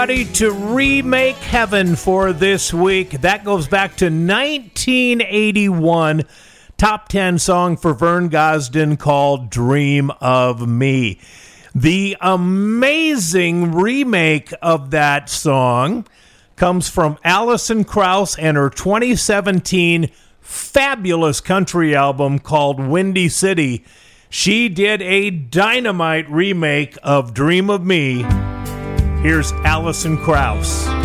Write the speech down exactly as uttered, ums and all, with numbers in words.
Ready to remake Heaven for this week. That goes back to nineteen eighty-one. Top ten song for Vern Gosdin called Dream of Me. The amazing remake of that song comes from Alison Krauss and her twenty seventeen fabulous country album called Windy City. She did a dynamite remake of Dream of Me. Here's Alison Krauss.